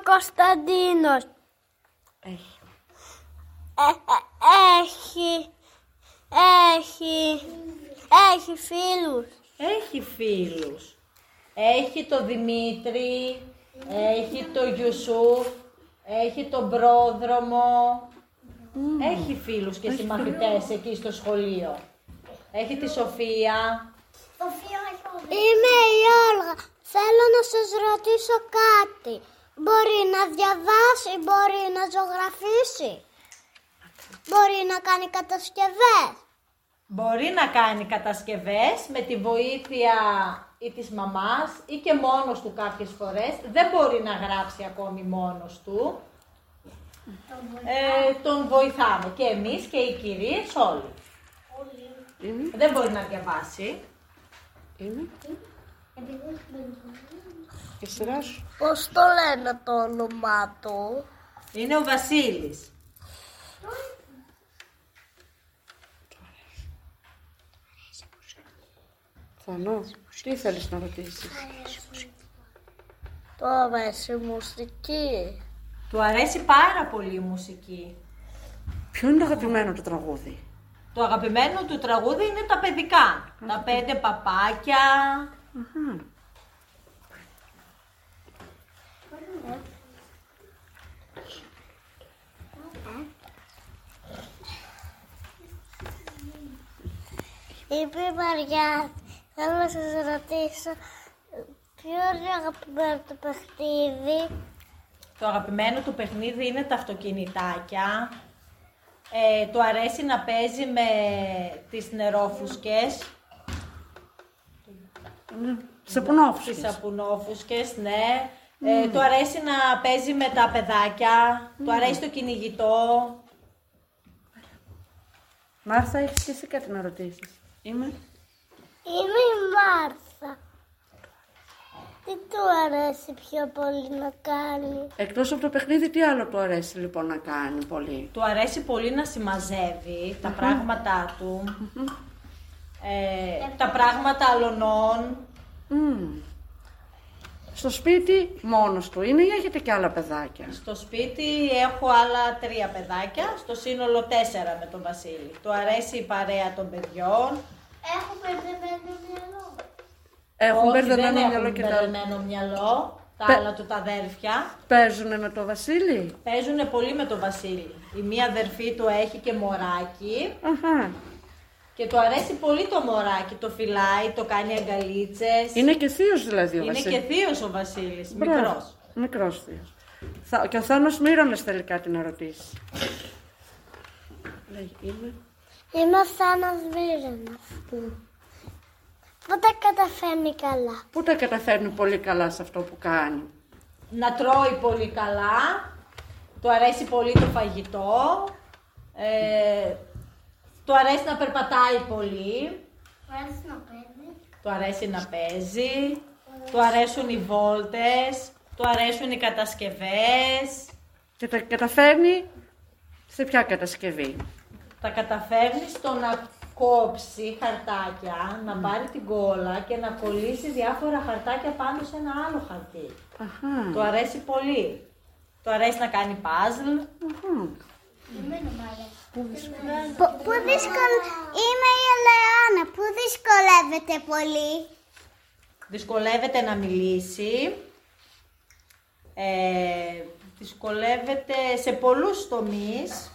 Κωνσταντίνος. Έχει φίλους. Έχει φίλους. Έχει το Δημήτρη, έχει το Γιουσούφ, έχει τον Πρόδρομο. Έχει φίλους και συμμαθητές εκεί στο σχολείο. Έχει τη Σοφία. Είμαι η Όλγα. Θέλω να σας ρωτήσω κάτι. Μπορεί να διαβάσει, μπορεί να ζωγραφίσει. Μπορεί να κάνει κατασκευές. Μπορεί να κάνει κατασκευές με τη βοήθεια ή της μαμάς ή και μόνος του κάποιες φορές. Δεν μπορεί να γράψει ακόμη μόνος του. Τον βοηθάμε και εμείς και οι κυρίες όλοι. Δεν μπορεί να διαβάσει. Και σειρά σου. Πώς το λένε το όνομά του? Είναι ο Βασίλης. Θανό, τι θέλεις να ρωτήσεις? Το αρέσει η μουσική. Του αρέσει πάρα πολύ η μουσική. Ποιο είναι το αγαπημένο του τραγούδι? Το αγαπημένο του τραγούδι είναι τα παιδικά. Τα 5 παπάκια. Είπε η Μαριά, θέλω να σας ρωτήσω, ποιο είναι αγαπημένο το παιχνίδι? Το αγαπημένο του παιχνίδι είναι τα αυτοκινητάκια. Του αρέσει να παίζει με τις νερόφουσκες. Σαπουνόφουσκες. Τις σαπουνόφουσκες, ναι. Του αρέσει να παίζει με τα παιδάκια. Του αρέσει το κυνηγητό. Μάρθα, έχεις και εσύ κάτι να ρωτήσεις? Είμαι η Μάρθα. Τι του αρέσει πιο πολύ να κάνει? Εκτός από το παιχνίδι, τι άλλο του αρέσει λοιπόν να κάνει πολύ? Του αρέσει πολύ να συμμαζεύει τα πράγματά του. Τα πράγματα αλωνών. Στο σπίτι μόνος του είναι ή έχετε και άλλα παιδάκια? Στο σπίτι έχω άλλα 3 παιδάκια, στο σύνολο 4 με τον Βασίλη. Του αρέσει η παρέα των παιδιών. Έχω μπερδεμένο μυαλό. Έχουν μπερδεμένο δεν μυαλό έχουν και τα... μπερδεμένο μυαλό, τα άλλα του τα αδέρφια. Παίζουνε με το Βασίλη? Παίζουνε πολύ με τον Βασίλη. Η μία αδερφή του έχει και μωράκι. Και του αρέσει πολύ το μωράκι, το φυλάει, το κάνει αγκαλίτσες. Είναι και θείος δηλαδή ο Είναι Βασίλης? και θείος ο Βασίλης, Μπράβο. μικρός. Μικρός θείος. Και ο Θάνος Μύρονας θέλει κάτι να ρωτήσει. Είμαι ο Θάνος Μύρονας. Πού τα καταφέρνει καλά? Πού τα καταφέρνει πολύ καλά σε αυτό που κάνει? Να τρώει πολύ καλά, του αρέσει πολύ το φαγητό, του αρέσει να περπατάει πολύ, του αρέσει να παίζει, του αρέσουν οι βόλτες, του αρέσουν οι κατασκευές. Και τα καταφέρνει σε ποια κατασκευή? Τα καταφέρνει στο να κόψει χαρτάκια, να πάρει την κόλλα και να κολλήσει διάφορα χαρτάκια πάνω σε ένα άλλο χαρτί. Του αρέσει πολύ. Του αρέσει να κάνει παζλ. Είμαι η Ελεάνα. Πού δυσκολεύεται πολύ? Δυσκολεύεται να μιλήσει. Δυσκολεύεται σε πολλούς τομείς.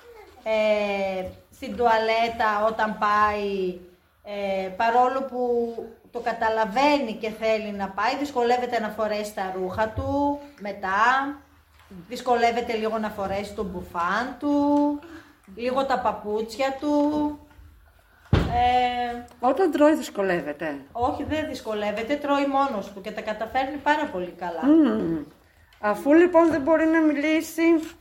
Στην τουαλέτα όταν πάει, παρόλο που το καταλαβαίνει και θέλει να πάει, δυσκολεύεται να φορέσει τα ρούχα του μετά. Δυσκολεύεται λίγο να φορέσει το μπουφάν του, λίγο τα παπούτσια του. Όταν τρώει δυσκολεύεται? Όχι, δεν δυσκολεύεται, τρώει μόνος του και τα καταφέρνει πάρα πολύ καλά. Αφού λοιπόν δεν μπορεί να μιλήσει,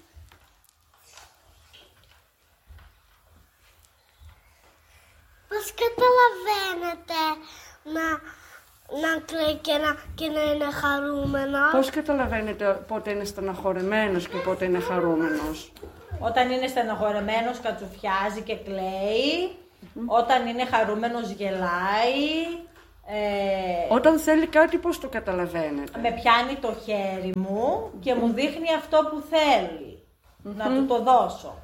Πώς καταλαβαίνετε να κλαίει και να είναι χαρούμενος? πώς καταλαβαίνετε πότε είναι στεναχωρεμένος και πότε είναι χαρούμενος? Όταν είναι στεναχωρεμένος κατσουφιάζει και κλαίει. Όταν είναι χαρούμενος γελάει. Όταν θέλει κάτι, πώς το καταλαβαίνετε? Με πιάνει το χέρι μου και μου δείχνει αυτό που θέλει. Να του το δώσω.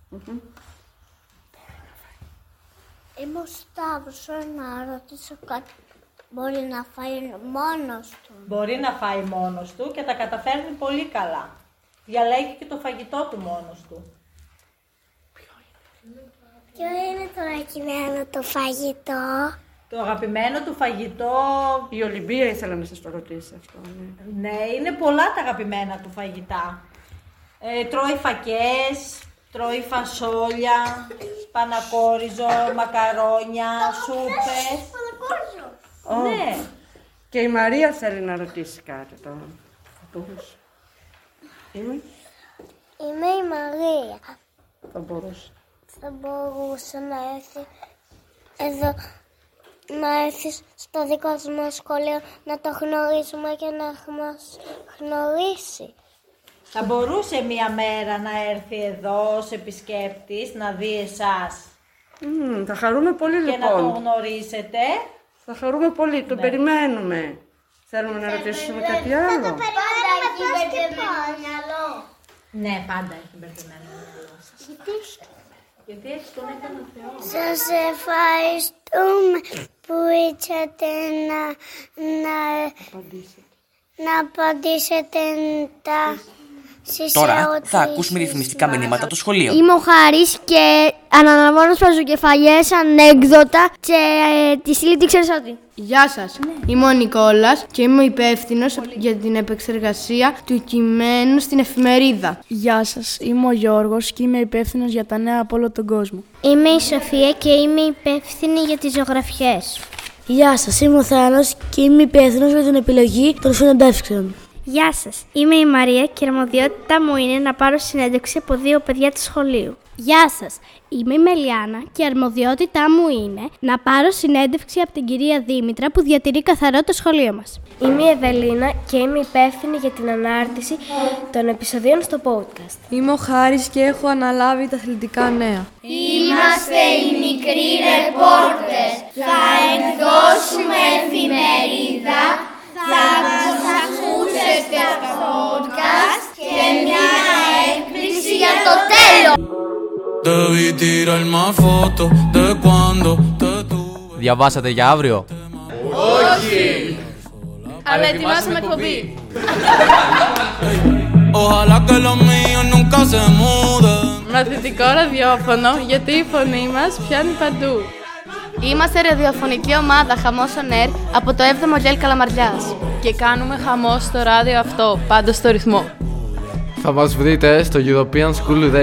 Είμαι ο Σταύρος, να ρωτήσω κάτι. Μπορεί να φάει μόνος του? Μπορεί να φάει μόνος του και τα καταφέρνει πολύ καλά. Διαλέγει και το φαγητό του μόνος του. Ποιο είναι το αγαπημένο το φαγητό? Το αγαπημένο του φαγητό... Η Ολυμπία ήθελα να σας το ρωτήσει αυτό. Ναι, είναι πολλά τα αγαπημένα του φαγητά. Τρώει φακές, τρώει φασόλια, σπανακόριζο, μακαρόνια, σούπες. Ναι. Και η Μαρία θέλει να ρωτήσει κάτι τώρα. Είμαι η Μαρία. Θα μπορούσε. Θα μπορούσε να έρθει εδώ, να έρθει στο δικό μας σχολείο, να το γνωρίσουμε και να μας γνωρίσει. Θα μπορούσε μία μέρα να έρθει εδώ ως επισκέπτης, να δει εσάς. Θα χαρούμε πολύ και λοιπόν. Να τον γνωρίσετε. Θα χαρούμε πολύ, το περιμένουμε. Θέλουμε να ρωτήσουμε κάτι άλλο. Θα το περιμένουμε τόσο και μυαλό. Ναι, πάντα έχει μπερδεμένο μυαλό σας. Γιατί έτσι τον έκανε ο Θεός. Σας ευχαριστούμε που ήρθατε να απαντήσετε τα Τώρα θα ακούσουμε ρυθμιστικά μηνύματα του σχολείου. Είμαι ο Χάρης και αναλαμβάνω σπαζοκεφαλιές, ανέκδοτα και τη στήλη τι ξέρεις ότι. Γεια σας, είμαι ο Νικόλας και είμαι υπεύθυνος για την επεξεργασία του κειμένου στην εφημερίδα. Γεια σας, είμαι ο Γιώργος και είμαι υπεύθυνος για τα νέα από όλο τον κόσμο. Είμαι η Σοφία και είμαι υπεύθυνη για τις ζωγραφιές. Γεια σας, είμαι ο Θάνος και είμαι υπεύθυνος για την επιλογή των συνεντεύξεων. Γεια σας, είμαι η Μαρία και η αρμοδιότητά μου είναι να πάρω συνέντευξη από 2 παιδιά του σχολείου. Γεια σας, είμαι η Μελιάνα και η αρμοδιότητά μου είναι να πάρω συνέντευξη από την κυρία Δήμητρα που διατηρεί καθαρό το σχολείο μας. Είμαι η Ευελίνα και είμαι υπεύθυνη για την ανάρτηση των επεισοδίων στο podcast. Είμαι ο Χάρης και έχω αναλάβει τα αθλητικά νέα. Είμαστε οι μικροί ρεπόρτερ. Θα εκδώσουμε εφημερίδα, θα μας ακούσετε στο podcast και μια έκπληξη για το τέλος. Διαβάσατε για αύριο? Όχι! Αλλά ετοιμάσαμε εκπομπή. Μαθητικό ραδιόφωνο, γιατί η φωνή μας πιάνει παντού. Είμαστε ραδιοφωνική ομάδα Χαμός on Air από το 7ο Λιέλ Καλαμαριάς. Και κάνουμε χαμό στο ράδιο αυτό, πάντως στο ρυθμό. Θα μας βρείτε στο European School Radio